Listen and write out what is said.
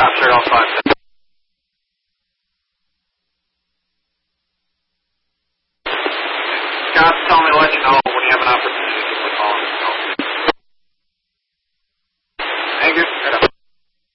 captured all 5. Scott's telling me to let you know when you have an opportunity to put call on his phone.